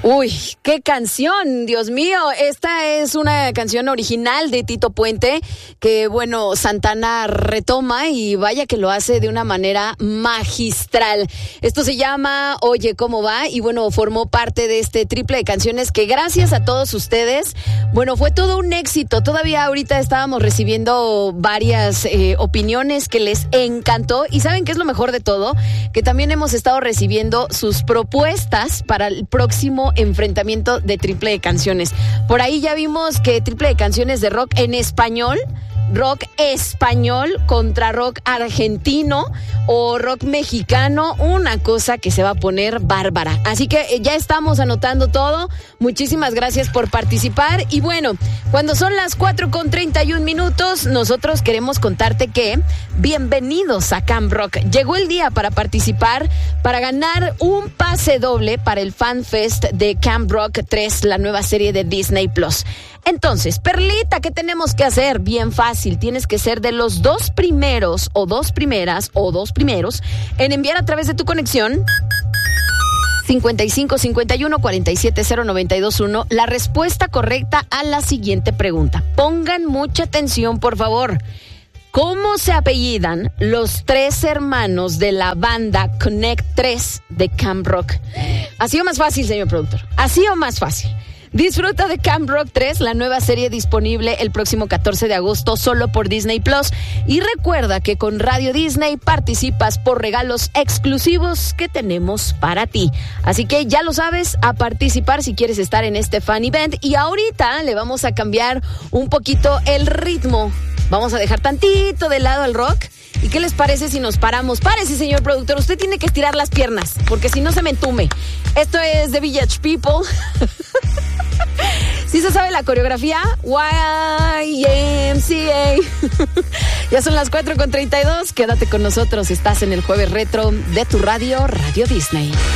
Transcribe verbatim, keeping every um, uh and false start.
Uy, qué canción, Dios mío. Esta es una canción original de Tito Puente que, bueno, Santana retoma y vaya que lo hace de una manera magistral. Esto se llama Oye, ¿cómo va? Y bueno, formó parte de este triple de canciones que gracias a todos ustedes, bueno, fue todo un éxito. Todavía ahorita estábamos recibiendo varias eh, opiniones que les encantó y ¿saben qué es lo mejor de todo? Que también hemos estado recibiendo sus propuestas para el próximo enfrentamiento de triple de canciones. Por ahí ya vimos que triple de canciones de rock en español, rock español contra rock argentino o rock mexicano, una cosa que se va a poner bárbara. Así que ya estamos anotando todo. Muchísimas gracias por participar. Y bueno, cuando son las cuatro con treinta y un minutos, nosotros queremos contarte que bienvenidos a Camp Rock. Llegó el día para participar, para ganar un pase doble para el Fan Fest de Camp Rock tres, la nueva serie de Disney Plus. Entonces, Perlita, ¿qué tenemos que hacer? Bien fácil, tienes que ser de los dos primeros o dos primeras o dos primeros en enviar a través de tu conexión cincuenta y cinco cincuenta y uno cuarenta y siete cero noventa y dos uno la respuesta correcta a la siguiente pregunta. Pongan mucha atención, por favor. ¿Cómo se apellidan los tres hermanos de la banda Connect tres de Camp Rock? ¿Así o más fácil, señor productor? ¿Así o más fácil? Disfruta de Camp Rock tres, la nueva serie disponible el próximo catorce de agosto solo por Disney Plus. Y recuerda que con Radio Disney participas por regalos exclusivos que tenemos para ti. Así que ya lo sabes, a participar si quieres estar en este fan event. Y ahorita le vamos a cambiar un poquito el ritmo. Vamos a dejar tantito de lado el rock. ¿Y qué les parece si nos paramos? Párese, señor productor, usted tiene que estirar las piernas, porque si no se me entume. Esto es The Village People. ¿Sí se sabe la coreografía? Y M C A. Ya son las cuatro con treinta y dos. Quédate con nosotros. Estás en el Jueves Retro de tu radio, Radio Disney.